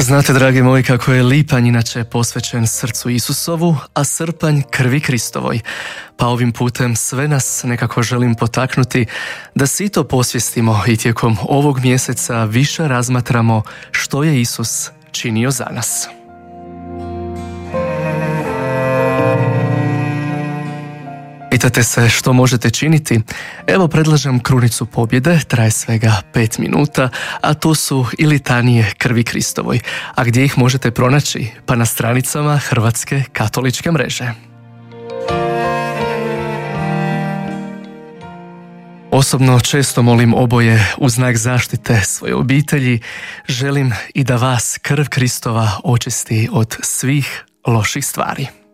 Znate, dragi moji, kako je lipanj inače posvećen srcu Isusovu, a srpanj krvi Kristovoj. Pa ovim putem sve nas nekako želim potaknuti da si to posvijestimo i tijekom ovog mjeseca više razmatramo što je Isus činio za nas. Pitate se što možete činiti? Evo, predlažem krunicu pobjede, traje svega 5 minuta, a tu su i litanije krvi Kristovoj. A gdje ih možete pronaći? Pa na stranicama Hrvatske katoličke mreže. Osobno često molim oboje u znak zaštite svoje obitelji. Želim i da vas krv Kristova očisti od svih loših stvari.